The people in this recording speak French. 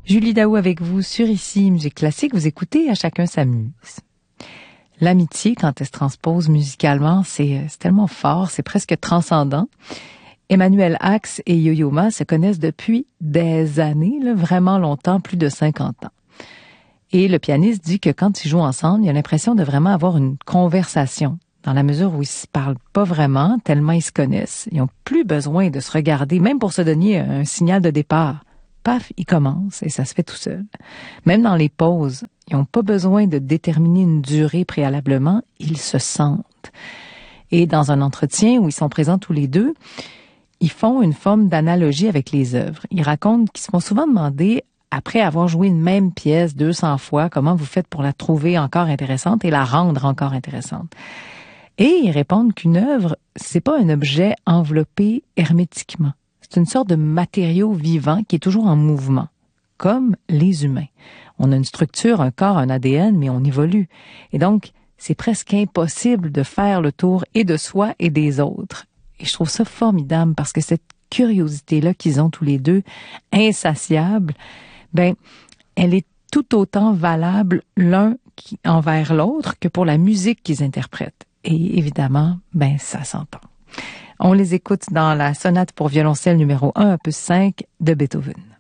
Julie Daou avec vous sur Ici Musique Classique. Vous écoutez À chacun s'amuse. L'amitié, quand elle se transpose musicalement, c'est tellement fort, c'est presque transcendant. Emmanuel Ax et Yo-Yo Ma se connaissent depuis des années, là, vraiment longtemps, plus de 50 ans. Et le pianiste dit que quand ils jouent ensemble, il a l'impression de vraiment avoir une conversation, dans la mesure où ils se parlent pas vraiment, tellement ils se connaissent. Ils n'ont plus besoin de se regarder, même pour se donner un signal de départ. Paf, ils commencent et ça se fait tout seul. Même dans les pauses, ils n'ont pas besoin de déterminer une durée préalablement, ils se sentent. Et dans un entretien où ils sont présents tous les deux, ils font une forme d'analogie avec les œuvres. Ils racontent qu'ils se font souvent demander, après avoir joué une même pièce 200 fois, comment vous faites pour la trouver encore intéressante et la rendre encore intéressante. Et ils répondent qu'une œuvre, c'est pas un objet enveloppé hermétiquement. C'est une sorte de matériau vivant qui est toujours en mouvement, comme les humains. On a une structure, un corps, un ADN, mais on évolue. Et donc, c'est presque impossible de faire le tour et de soi et des autres. Et je trouve ça formidable parce que cette curiosité-là qu'ils ont tous les deux, insatiable, elle est tout autant valable l'un envers l'autre que pour la musique qu'ils interprètent. Et évidemment, ça s'entend. On les écoute dans la sonate pour violoncelle numéro 1, opus 5 de Beethoven.